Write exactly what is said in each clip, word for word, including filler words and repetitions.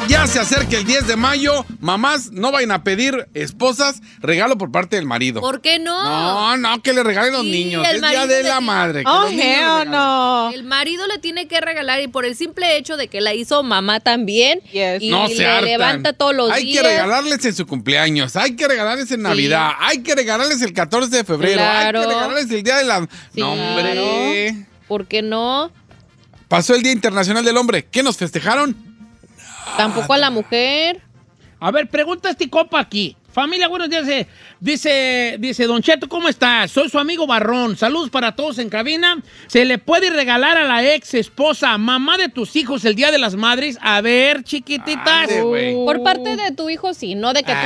Ya se acerca el diez de mayo. Mamás, no vayan a pedir esposas regalo por parte del marido. ¿Por qué no? No, no, que le regalen los Sí, niños. el Es día marido de le la tiene- madre. que Oh, los niños le hell regalen. no. El marido le tiene que regalar y por el simple hecho de que la hizo mamá también. Yes. Y No le se hartan. levanta todos los Hay días. que regalarles en su cumpleaños, hay que regalarles en Navidad, hay que regalarles el catorce de febrero, Claro. hay que regalarles el día de la... Sí, no, hombre. ¿Por qué no? Pasó el Día Internacional del Hombre. ¿Qué nos festejaron? Tampoco a la mujer. A ver, pregunta este copa aquí. Familia, buenos días. eh, Dice, dice, Don Cheto, ¿cómo está? Soy su amigo Barrón. Saludos para todos en cabina. ¿Se le puede regalar a la ex esposa, mamá de tus hijos, el Día de las Madres? A ver, chiquititas. Ande, güey. Por parte de tu hijo, sí, no de que tú...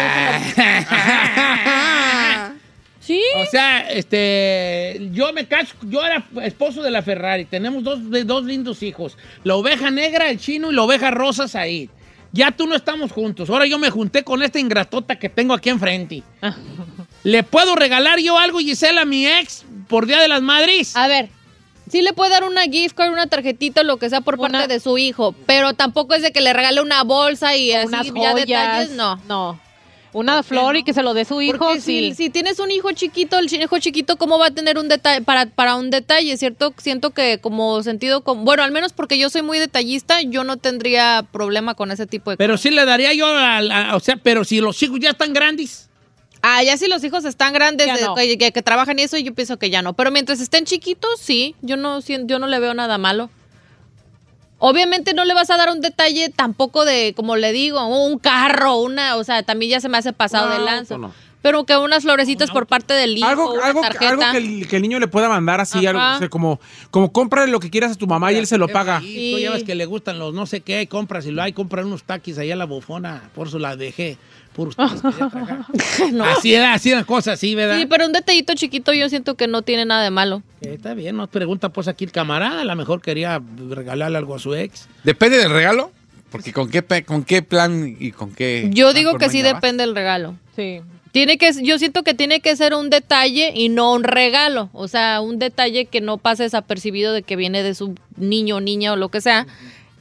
Ah. Sí. O sea, este, yo me caso, yo era esposo de la Ferrari, tenemos dos, de- dos lindos hijos, la oveja negra, el chino, y la oveja rosa, Said. Ya tú no estamos juntos, ahora yo me junté con esta ingratota que tengo aquí enfrente. ¿Le puedo regalar yo algo, Gisela, a mi ex, por Día de las Madres? A ver, sí le puede dar una gift card, una tarjetita, lo que sea por Una- parte de su hijo, pero tampoco es de que le regale una bolsa y así Unas ya joyas. detalles, no. No. Una flor y que se lo dé su hijo, Porque sí. si, si tienes un hijo chiquito, el hijo chiquito, ¿cómo va a tener un detalle para, para un detalle? ¿Cierto? Siento que como sentido, como, bueno, al menos porque yo soy muy detallista, yo no tendría problema con ese tipo de Pero cosas. sí le daría yo, a la- o sea, pero si los hijos ya están grandes. Ah, ya si los hijos están grandes, Ya de- no. que, que- que trabajan y eso, yo pienso que ya no. Pero mientras estén chiquitos, sí, yo no, sien- yo no le veo nada malo. Obviamente no le vas a dar un detalle tampoco de, como le digo, un carro, una, o sea, también ya se me hace pasado No, de lanza. no. Pero que unas florecitas por parte del hijo, Algo, una algo, tarjeta. algo que, el, que el niño le pueda mandar así, Ajá. algo, o sea, como, como cómprale lo que quieras a tu mamá y él se lo paga. Y tú ya ves que le gustan los no sé qué, compras y lo hay, compran unos taquis allá a la bufona, por eso la dejé. Puros taquis quería tragar. No. Así era, así eran cosas así, ¿verdad? Sí, pero un detallito chiquito yo siento que no tiene nada de malo. Eh, está bien, nos pregunta pues aquí el camarada, a lo mejor quería regalarle algo a su ex. Depende del regalo, porque con qué, pe- con qué plan y con qué... Yo plan digo por que sí maña vas. depende del regalo. Sí. Tiene que, yo siento que tiene que ser un detalle y no un regalo. O sea, un detalle que no pase desapercibibido de que viene de su niño o niña o lo que sea.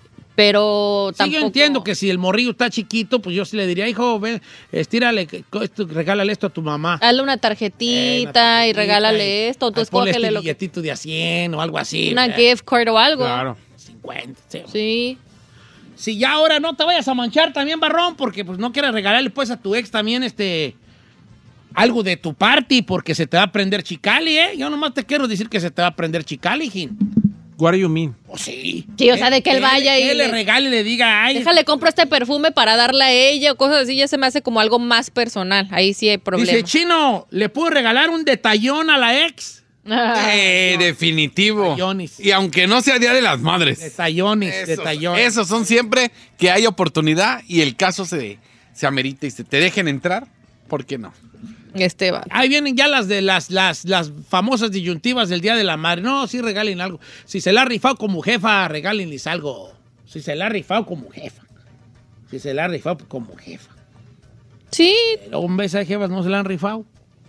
Pero Sí, tampoco... yo entiendo que si el morrillo está chiquito, pues yo sí le diría, hijo, ven, estírale, que- esto, regálale esto a tu mamá. Hazle una Eh, tarjetita, una tarjetita y regálale y- esto. O tú ahí ponle escógele este lo que... billetito de a cien o algo así. Una ¿verdad? gift card o algo. Claro. cincuenta, sí. Sí. Si ya ahora no te vayas a manchar también, Barrón, porque pues no quieres regalarle pues a tu ex también este algo de tu party, porque se te va a prender chicali, ¿eh? Yo nomás te quiero decir que se te va a prender chicali, Jim. What do you mean? ¿O sí? Sí, o sea, de que él vaya y que le le- regale y le diga, ay, Déjale, compro este perfume para darle a ella o cosas así. Ya se me hace como algo más personal. Ahí sí hay problema. dice, Chino, ¿le puedo regalar un detallón a la ex? Eh, definitivo. Detallones. Y aunque no sea Día de las Madres. Detallones, Esos, detallones. esos son siempre que hay oportunidad y el caso se, se amerita y se te dejen entrar, ¿por qué no? Este va. Ahí vienen ya las de las, las, las famosas disyuntivas del Día de la Madre. No, sí regalen algo. Si se la ha rifado como jefa, regálenles algo. Si se la ha rifado como jefa. Si se la ha rifado como jefa. Sí, Pero un beso de jefas no se la han rifado.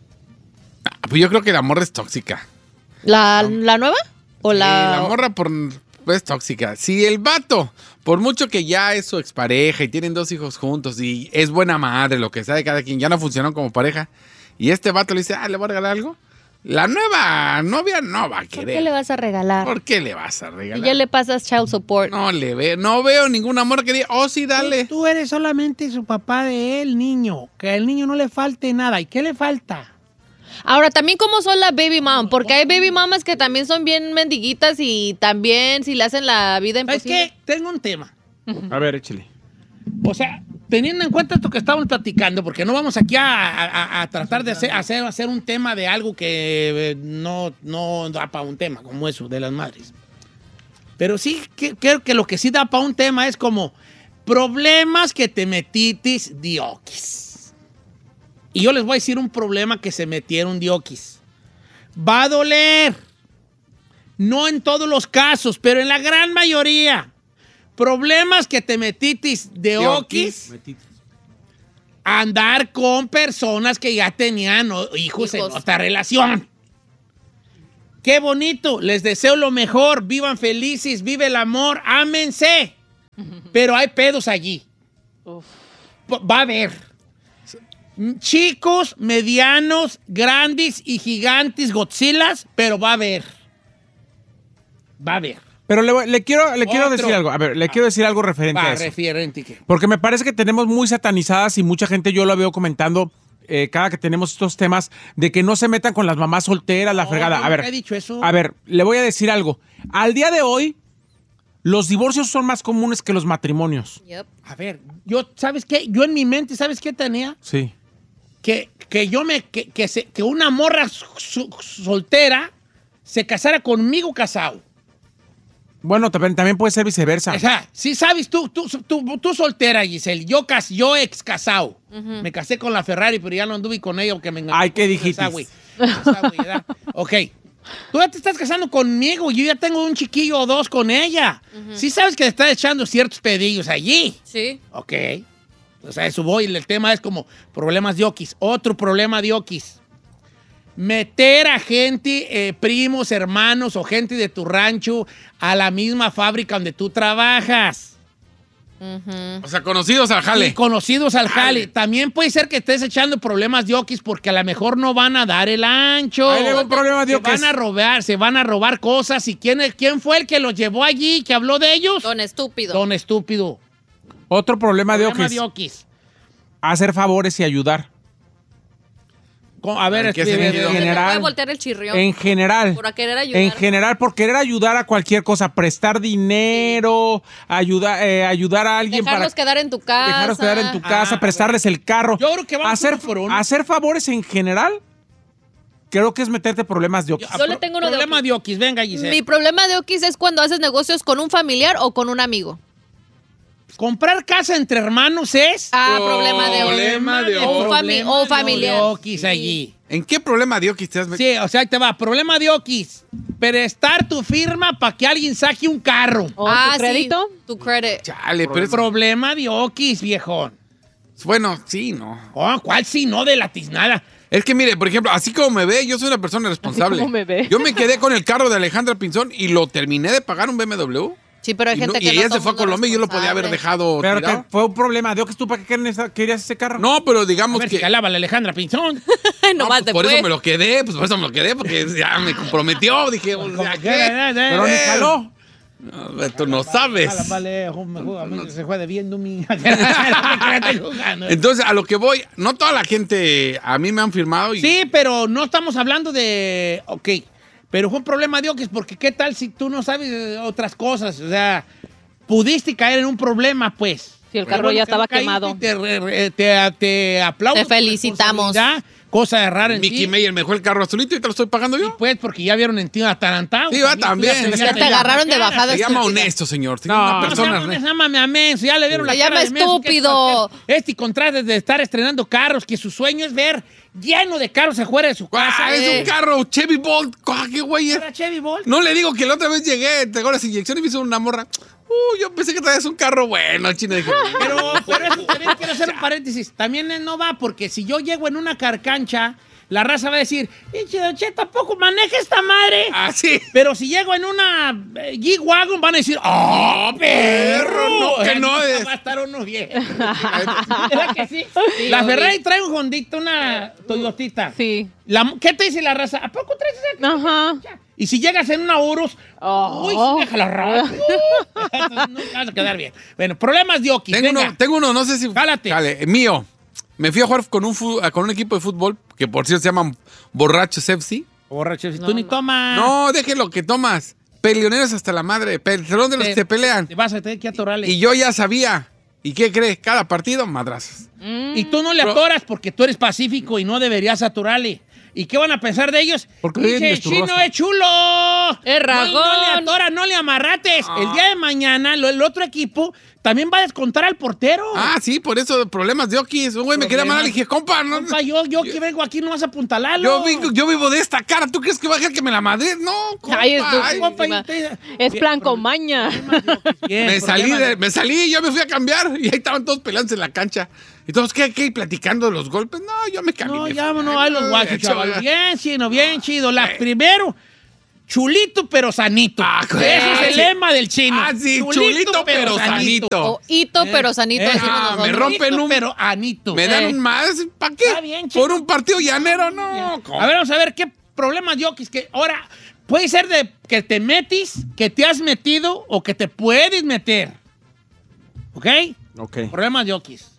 Ah, pues yo creo que la morra es tóxica. ¿la, la nueva? ¿O Sí, la...? la morra por, pues, es tóxica. Si el vato, por mucho que ya es su expareja y tienen dos hijos juntos y es buena madre, lo que sea de cada quien, ya no funcionó como pareja, y este vato le dice, ah, ¿le voy a regalar algo? La nueva novia no va a ¿Por querer. qué le vas a regalar? ¿Por qué le vas a Y regalar? ya le pasas child support. No le veo, no veo ningún amor que diga, oh sí, dale. Tú eres solamente su papá de él, niño. Que al niño no le falte nada. ¿Y qué le falta? Ahora, también cómo son las baby mom, porque hay baby mamas que también son bien mendiguitas y también si le hacen la vida ¿Sabes imposible. qué? Tengo un tema. A ver, échale. O sea, teniendo en cuenta esto que estamos platicando, porque no vamos aquí a, a- a tratar de hacer, hacer, hacer un tema de algo que eh, no, no da para un tema como eso, de las madres. Pero sí, que- creo que lo que sí da para un tema es como problemas que te metitis dioquis. Y yo les voy a decir un problema que se metieron dioquis. Va a doler. No en todos los casos, pero en la gran mayoría. Problemas que te metitis de oquis, andar con personas que ya tenían o- hijos, en Hijos. otra relación. Qué bonito, les deseo lo mejor, vivan felices, vive el amor, ámense. Pero hay pedos allí. Uf. Va a haber chicos, medianos, grandes y gigantes Godzillas, pero va a haber. Va a haber. Pero le, le quiero, le quiero Otro. decir algo. A ver, le quiero decir algo referente Va, a eso. referente que. Porque me parece que tenemos muy satanizadas y mucha gente, yo lo veo comentando eh, cada que tenemos estos temas, de que no se metan con las mamás solteras, la No, fregada. yo A ver, nunca he dicho eso. a ver, le voy a decir algo. Al día de hoy, los divorcios son más comunes que los matrimonios. Yep. A ver, yo, ¿sabes qué? Yo en mi mente, ¿sabes qué tenía? Sí. Que, que yo me, que, que, se- que una morra su- soltera se casara conmigo casado. Bueno, también, también puede ser viceversa. O sea, sí sabes, tú, tú, tú, tú soltera, Giselle, yo, cas, yo ex casado. Me casé con la Ferrari, pero ya no anduve con ella porque me engañó. Ay, ¿qué con dijiste? esa güey. Esa güey, ¿verdad? Ok. Tú ya te estás casando conmigo, yo ya tengo un chiquillo o dos con ella. Sí sabes que te estás echando ciertos pedillos allí. Sí. Ok. O sea, eso voy. El tema es como problemas de oquis. Otro problema de oquis. Meter a gente, eh, primos, hermanos o gente de tu rancho a la misma fábrica donde tú trabajas. O sea, conocidos al jale. Y conocidos al jale. También puede ser que estés echando problemas de oquis porque a lo mejor no van a dar el ancho. Ahí le va un problema de Se oquis. van a robar, se van a robar cosas. ¿Y quién, quién fue el que los llevó allí, que habló de ellos? Don estúpido. Don estúpido. Otro problema de Problema oquis. de oquis. Hacer favores y ayudar. Con- A ver, ¿En qué escribe, sentido? En Se te general. puede voltear el chirrión. En general. Por a querer ayudar. En general, por querer ayudar a cualquier cosa, prestar dinero, ayudar, eh, ayudar a alguien Dejarlos para quedar en tu casa. dejarlos quedar en tu casa, Ah, prestarles el carro. Yo creo que vamos hacer, uno por uno. hacer favores en general, creo que es meterte problemas de oquis. Yo le tengo uno de Problema oquis. de oquis. Venga, Giselle. Mi problema de Oquis es cuando haces negocios con un familiar o con un amigo. Comprar casa entre hermanos es... Ah, problema de Oquis. Problema de O oquis. fami- o familiar. de oquis Sí. allí. ¿En qué problema de oquis te has metido? Sí, o sea, ahí te va. Problema de oquis. Prestar tu firma para que alguien saque un carro. ¿O ah, tu crédito? sí. Tu credit. Chale, pero es... Problema de oquis, viejón. Bueno, sí, no. Oh, ¿cuál si no de la tiznada? Es que mire, por ejemplo, así como me ve, yo soy una persona responsable. como me ve. Yo me quedé con el carro de Alejandra Pinzón y lo terminé de pagar un B M W. Sí, pero hay Y, gente no- que y no ella todo se fue a mundo Colombia y yo lo podía haber responsable. dejado Pero que tirado. fue un problema de oquis. ¿Tú para qué querías- querías ese carro? No, pero A digamos ver que... si calaba la Alejandra Pinzón. Ay, No, nomás pues te por fue. eso me lo quedé, pues por eso me lo quedé, porque ya me comprometió. Dije, o sea, ¿qué? Pero ni caló. No, tú no sabes. Vale, vale, me juega, a mí se juega viendo mi... Entonces, a lo que voy, no toda la gente a mí me han firmado y... Sí, pero no estamos hablando de... Ok, pero fue un problema de oquis, porque ¿qué tal si tú no sabes de otras cosas? O sea, pudiste caer en un problema, pues. Si el Pero carro bueno, ya que no estaba caíste, quemado. Te, re- re- te, te aplaudo. Te por tu felicitamos. responsabilidad, Cosa de rara en Mickey ti. Mayer me dejó el carro azulito y te lo estoy pagando yo. Pues porque ya vieron en ti atarantado. Sí, va, también. tú Es que te agarraron de bajada. Se llama estúpida. honesto, señor. No, No, una no, persona No, honesta. llámame a menso, ya le vieron la Se cara llama de menso, que estúpido. Este, este contraste de estar estrenando carros, que su sueño es ver lleno de carros afuera de su casa. Ah, es un carro Chevy Bolt. Ah, ¿qué güey es? Era Chevy Bolt. No le digo que la otra vez llegué, entregó las inyecciones y me hizo una morra. Uh, yo pensé que traías un carro bueno, chino. Dije, Pero, pero eso también quiero hacer un paréntesis. También no va, porque si yo llego en una carcancha, la raza va a decir, pinche Don Cheto, tampoco maneja esta madre. ah, sí. Pero si llego en una eh, G-Wagon, van a decir, ¡oh, perro! No, que no es. Va a estar uno bien. ¿Verdad que sí? La Ferrari trae un Hondita, una Toyotita. Sí. La- ¿Qué te dice la raza? ¿A poco traes esa? Ajá. Y si llegas en una Urus, Oh. uy, déjala rápido. No te vas a quedar bien. Bueno, problemas de Oquis. Tengo Venga. uno, tengo uno, no sé si... Jálate. Jale, mío. Me fui a jugar con un, fu- con un equipo de fútbol, que por cierto se llaman Borrachos F C. Borracho, si tú ni tomas. No, déjelo que tomas. Peleoneros hasta la madre. Pelón de los que se pelean. Te vas a tener que atorarle. Y yo ya sabía. ¿Y qué crees? Cada partido, madrazos. Y tú no le Bro. atoras porque tú eres pacífico y no deberías atorarle. ¿Y qué van a pensar de ellos? Porque Dice, vienes tu chino rostro. es chulo. Es rajón. No, no le atoras, no le amarrates. Ah. El día de mañana, lo- el otro equipo también va a descontar al portero. Ah, sí, por eso problemas de Oquis. Un güey me quería Problemas. mandar y dije, compa, no, Compa, yo, yo que vengo aquí no vas a apuntalarlo. yo, vivo, yo vivo de esta cara. ¿Tú crees que va a dejar que me la madre? No, compa. Ay, es tu- ay. Compa, Encima. y te- Es Bien, plan con maña. bien, me salí, problemas de- me salí y yo me fui a cambiar. Y ahí estaban todos peleándose en la cancha. Y todos, ¿qué? ¿Qué? Platicando de los golpes. No, yo me cambié. No, ya, no, hay los guachos, chaval. Bien, chino, bien chido. La, primero, chulito pero sanito. Ah, Ese es el sí. lema del chino. Ah, sí, chulito, pero sanito. O hito, pero sanito. Eh, decimos ah, nosotros. me rompen un- pero anito. ¿Me dan Eh. un más? ¿Para qué? Está bien, chico. ¿Por un partido llanero? No. A ver, vamos a ver qué problema, Diokis, que ahora puede ser de que te metis, que te has metido o que te puedes meter. ¿Ok? Ok. Problema Diokis.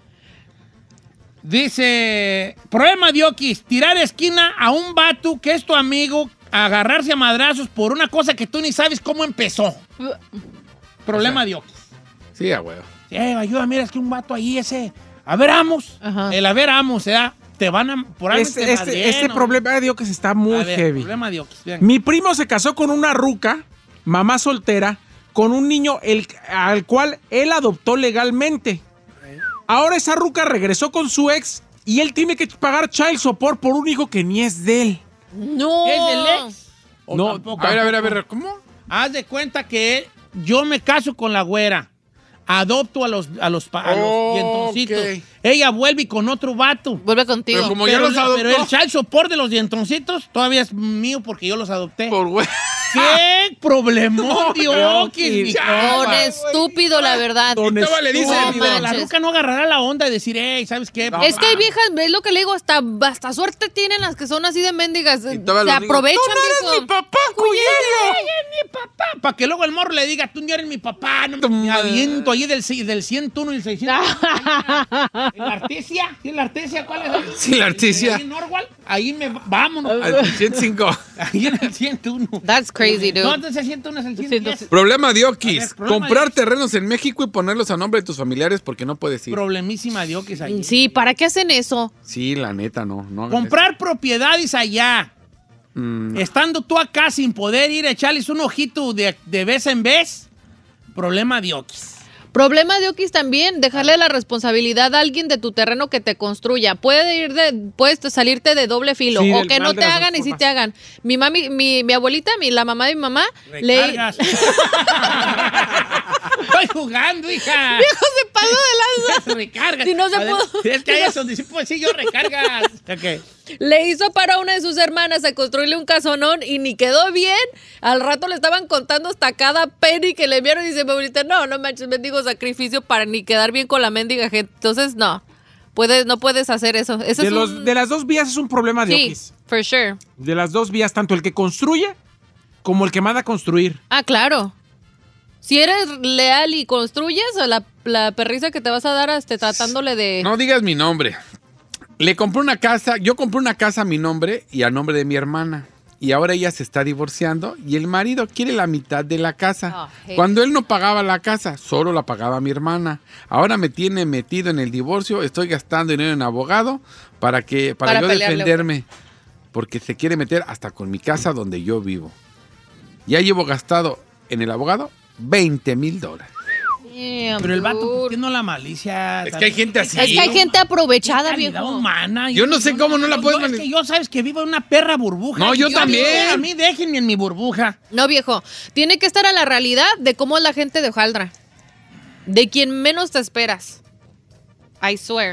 Dice, problema Diokis, tirar esquina a un vato que es tu amigo, agarrarse a madrazos por una cosa que tú ni sabes cómo empezó. Problema Diokis. Sí, a huevo. Eh, ayuda, mira, es que un vato ahí ese, a ver, amos. Ajá. El a ver, amos, ¿eh? Te van a, por ahí Este, te este, madrien, este ¿no? problema, digo que se está muy A ver, heavy. Problema Diokis, bien. Mi primo se casó con una ruca, mamá soltera, con un niño el- al cual él adoptó legalmente. Ahora esa ruca regresó con su ex y él tiene que pagar child support por un hijo que ni es de él. No. ¿Es del ex? ¿O No, tampoco? A ver, a ver, a ver, ¿cómo? Haz de cuenta que yo me caso con la güera. Adopto a los, a los, pa- a los Ok. dientoncitos. Ella vuelve con otro vato. Vuelve contigo. Pero como pero, ya los adoptó. pero el child support de los dientoncitos todavía es mío porque yo los adopté. Por güey. ¿Qué problemón, Diokis? ya, Don güey. estúpido, la verdad. Don Y todavía le dice, No digo, La manches. ruca no agarrará la onda de decir, hey, ¿sabes qué? Es que hay viejas, es lo que le digo, hasta, hasta suerte tienen las que son así de mendigas. Se Y todavía los digo, aprovechan, "Tú no eres viejo. mi papá, culero". mi papá, para que luego el morro le diga, tú no eres mi papá, no me aviento ahí del, del ciento uno y el seiscientos. ¿En la Artesia? ¿Sí, en la Artesia? ¿Cuál es? Sí, la Artesia. Ahí en Norwalk, ahí me, vámonos. Al ciento cinco. Ahí en el ciento uno. That's crazy, dude. No, entonces el ciento uno es el ciento diez. Problema A Diokis. ver, problema Comprar Diokis. terrenos en México y ponerlos a nombre de tus familiares porque no puedes ir. Problemísima Diokis ahí. Sí, ¿para qué hacen eso? Sí, la neta, no. no hagan Comprar propiedades allá. eso. Mm, Estando tú acá sin poder ir a echarles un ojito de, de vez en vez. Problema Diokis. Problema de Okis también, dejarle la responsabilidad a alguien de tu terreno que te construya. Puede ir de, puedes salirte de doble filo, Sí, o del que no mal de te las hagan dos y sí formas. te hagan. Mi mami, mi, mi abuelita, mi, la mamá de mi mamá, le Recargas. Estoy jugando, hija. Viejo, se pasó de lanza. Recargas. Si no se Adelante. pudo. Es que ahí es donde sí, pues sí, yo recargas. Ok. Le hizo para una de sus hermanas a construirle un casonón y ni quedó bien. Al rato le estaban contando hasta cada penny que le enviaron y dice mi abuelita, no, no manches, mendigo sacrificio para ni quedar bien con la mendiga gente. Entonces, no, puedes, no puedes hacer eso. Ese De, es los, un- de las dos vías es un problema de Sí, Okis. for sure. De las dos vías, tanto el que construye como el que manda a construir. Ah, claro. Si eres leal y construyes, o la, la perrisa que te vas a dar este, tratándole de... No digas mi nombre. Le compré una casa, yo compré una casa a mi nombre y a nombre de mi hermana. Y ahora ella se está divorciando y el marido quiere la mitad de la casa. Oh, hey. Cuando él no pagaba la casa, solo la pagaba mi hermana. Ahora me tiene metido en el divorcio, estoy gastando dinero en abogado para que para, Para yo pelearle, defenderme. Porque se quiere meter hasta con mi casa donde yo vivo. Ya llevo gastado en el abogado veinte mil dólares. Damn, Pero el vato, dude. ¿por qué no la malicia? Es que hay gente así. Es que hay gente aprovechada, Calidad viejo. humana. Yo no sé cómo no la yo- puedes yo- Es mani- que yo sabes que vivo en una perra burbuja. No, yo también. A mí déjenme en mi burbuja. No, viejo. Tiene que estar a la realidad de cómo es la gente de hojaldra. De quien menos te esperas. I swear.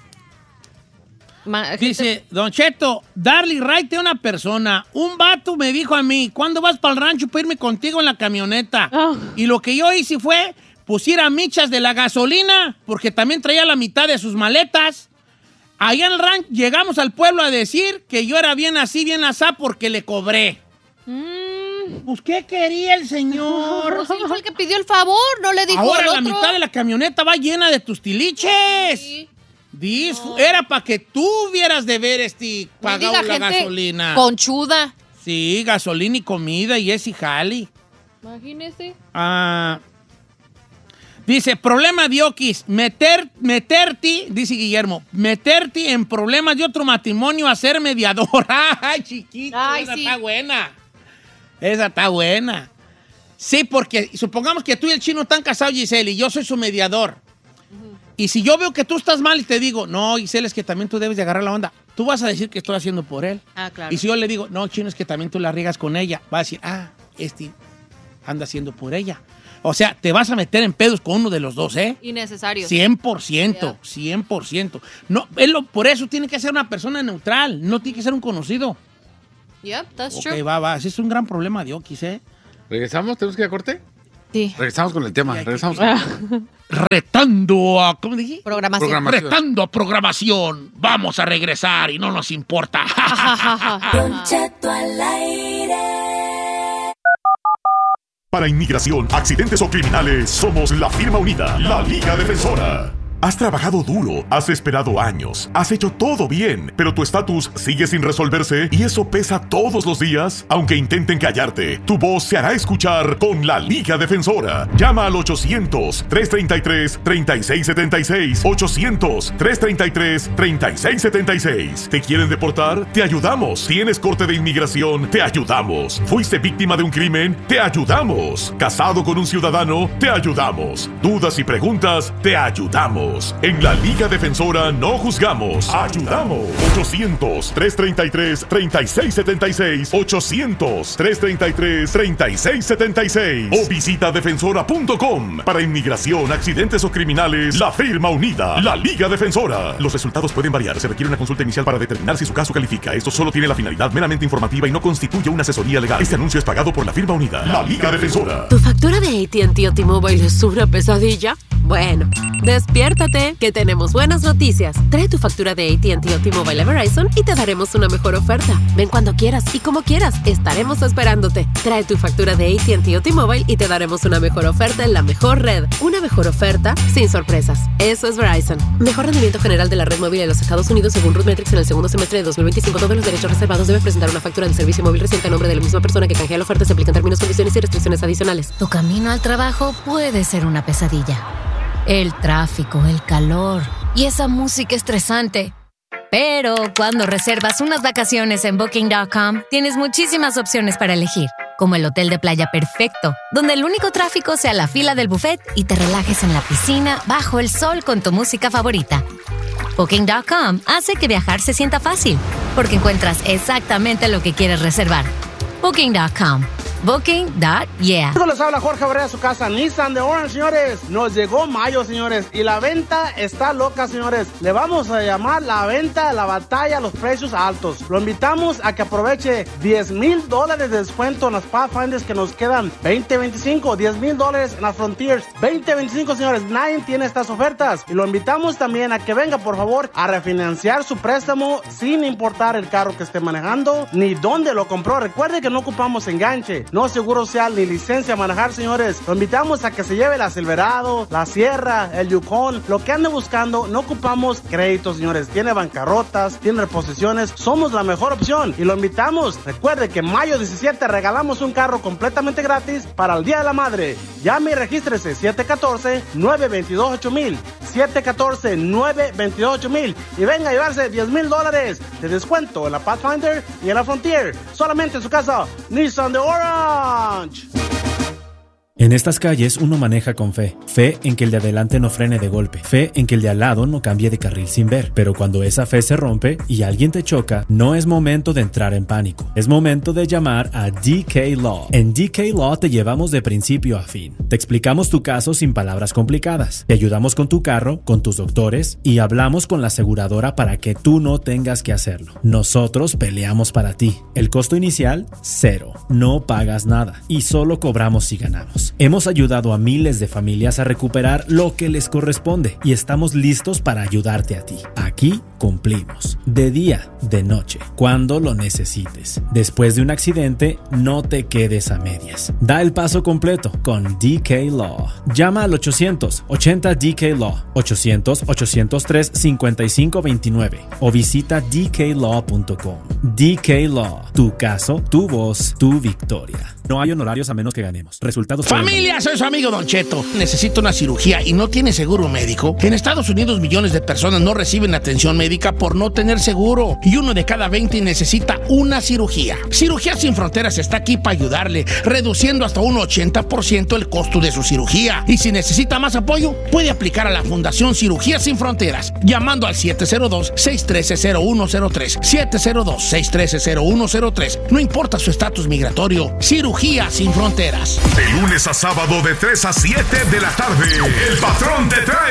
Ma- gente- Dice, Don Cheto, darle right a una persona. Un vato me dijo a mí, ¿cuándo vas para el rancho para irme contigo en la camioneta? Ah. Y lo que yo hice fue pusiera michas de la gasolina, porque también traía la mitad de sus maletas. Allá en el rancho llegamos al pueblo a decir que yo era bien así, bien asá, porque le cobré. Mm, Pues, ¿qué quería el señor? pues él fue el que pidió el favor, no le dijo Ahora al la otro. mitad de la camioneta va llena de tus tiliches. Sí. Dis- Era para que tú hubieras de ver este pagado Mendiga la gente gasolina. conchuda. Sí, gasolina y comida y ese jali. Imagínese. Ah, dice, problema de Okis, meter, meterte, dice Guillermo, meterte en problemas de otro matrimonio a ser mediador. Ay, chiquito, Ay, esa sí. está buena. Esa está buena. Sí, porque supongamos que tú y el chino están casados, Giselle, y yo soy su mediador. Y si yo veo que tú estás mal y te digo, no, Giselle, es que también tú debes de agarrar la onda, tú vas a decir que estoy haciendo por él. Ah, claro. Y si yo le digo, no, chino, es que también tú la riegas con ella, va a decir, ah, este anda haciendo por ella. O sea, te vas a meter en pedos con uno de los dos, ¿eh? Innecesario. cien por ciento, cien por ciento. No, es lo- por eso tiene que ser una persona neutral, no tiene que ser un conocido. Yep, that's Ok, true. va, va. Ese es un gran problema de Oquis, ¿eh? ¿Regresamos? ¿Tenemos que ir a corte? Sí. Regresamos con el tema. Sí, aquí- Regresamos. Retando a... ¿Cómo dije? Programación. Programación. Retando a programación. Vamos a regresar y no nos importa. Don Cheto al aire. Para inmigración, accidentes o criminales, somos la firma unida, la Liga Defensora. Has trabajado duro, has esperado años, has hecho todo bien, pero tu estatus sigue sin resolverse y eso pesa todos los días. Aunque intenten callarte, tu voz se hará escuchar con la Liga Defensora. Llama al ochocientos, trescientos treinta y tres, treinta y seis setenta y seis. ochocientos, trescientos treinta y tres, treinta y seis setenta y seis. ¿Te quieren deportar? Te ayudamos. ¿Tienes corte de inmigración? Te ayudamos. ¿Fuiste víctima de un crimen? Te ayudamos. ¿Casado con un ciudadano? Te ayudamos. ¿Dudas y preguntas? Te ayudamos. En la Liga Defensora no juzgamos, ayudamos. ochocientos, trescientos treinta y tres, treinta y seis setenta y seis. ochocientos, trescientos treinta y tres, treinta y seis setenta y seis. O visita defensora punto com. Para inmigración, accidentes o criminales, la firma unida, la Liga Defensora. Los resultados pueden variar. Se requiere una consulta inicial para determinar si su caso califica. Esto solo tiene la finalidad meramente informativa y no constituye una asesoría legal. Este anuncio es pagado por la firma unida, la Liga Defensora. ¿Tu factura de A T and T o T-Mobile es una pesadilla? Bueno, despiértate, que tenemos buenas noticias. Trae tu factura de A T and T o T-Mobile a Verizon y te daremos una mejor oferta. Ven cuando quieras y como quieras, estaremos esperándote. Trae tu factura de A T and T o T-Mobile y te daremos una mejor oferta en la mejor red. Una mejor oferta sin sorpresas. Eso es Verizon. Mejor rendimiento general de la red móvil en los Estados Unidos según RootMetrics en el segundo semestre de dos mil veinticinco. Todos los derechos reservados. Debes presentar una factura de servicio móvil reciente a nombre de la misma persona que canjea la oferta. Se aplican términos, condiciones y restricciones adicionales. Tu camino al trabajo puede ser una pesadilla. El tráfico, el calor y esa música estresante. Pero cuando reservas unas vacaciones en Booking punto com, tienes muchísimas opciones para elegir, como el hotel de playa perfecto, donde el único tráfico sea la fila del buffet y te relajes en la piscina bajo el sol con tu música favorita. Booking punto com hace que viajar se sienta fácil, porque encuentras exactamente lo que quieres reservar. Booking punto com. Booking punto yeah. Les habla Jorge Barrera, su casa Nissan de Orange, señores. Nos llegó mayo, señores, y la venta está loca, señores. Le vamos a llamar la venta de la batalla a los precios altos. Lo invitamos a que aproveche diez mil dólares de descuento en las Pathfinders que nos quedan veinte veinticinco, diez mil dólares en las Frontiers veinte veinticinco, señores. Nadie tiene estas ofertas. Y lo invitamos también a que venga, por favor, a refinanciar su préstamo sin importar el carro que esté manejando ni dónde lo compró. Recuerde que no ocupamos enganche, no seguro social ni licencia a manejar, señores. Lo invitamos a que se lleve la Silverado, la Sierra, el Yukon, lo que ande buscando. No ocupamos créditos, señores. Tiene bancarrotas, tiene reposiciones. Somos la mejor opción y lo invitamos. Recuerde que mayo diecisiete regalamos un carro completamente gratis para el Día de la Madre. Llame y regístrese siete uno cuatro, nueve dos dos, ocho mil, siete uno cuatro, nueve dos dos, ocho mil y venga a llevarse diez mil dólares de descuento en la Pathfinder y en la Frontier. Solamente en su casa Nissan de Orange. En estas calles uno maneja con fe. Fe en que el de adelante no frene de golpe. Fe en que el de al lado no cambie de carril sin ver. Pero cuando esa fe se rompe y alguien te choca, no es momento de entrar en pánico. Es momento de llamar a D K Law. En D K Law te llevamos de principio a fin. Te explicamos tu caso sin palabras complicadas. Te ayudamos con tu carro, con tus doctores y hablamos con la aseguradora para que tú no tengas que hacerlo. Nosotros peleamos para ti. El costo inicial, cero. No pagas nada y solo cobramos si ganamos. Hemos ayudado a miles de familias a recuperar lo que les corresponde y estamos listos para ayudarte a ti. Aquí cumplimos. De día, de noche, cuando lo necesites. Después de un accidente, no te quedes a medias. Da el paso completo con D K Law. Llama al ochocientos, ochenta D K Law, ochocientos, ochocientos tres, cincuenta y cinco veintinueve o visita d k law punto com. D K Law. Tu caso, tu voz, tu victoria. No hay honorarios a menos que ganemos. Resultados... Familia, soy su amigo Don Cheto. Necesito una cirugía y no tiene seguro médico. En Estados Unidos millones de personas no reciben atención médica por no tener seguro. Y uno de cada veinte necesita una cirugía. Cirugías Sin Fronteras está aquí para ayudarle, reduciendo hasta un ochenta por ciento el costo de su cirugía. Y si necesita más apoyo, puede aplicar a la Fundación Cirugías Sin Fronteras, llamando al siete cero dos, seis uno tres, cero uno cero tres. siete cero dos, seis uno tres, cero uno cero tres. No importa su estatus migratorio, Cirugía Sin Fronteras. De lunes a sábado de tres a siete de la tarde, el patrón te trae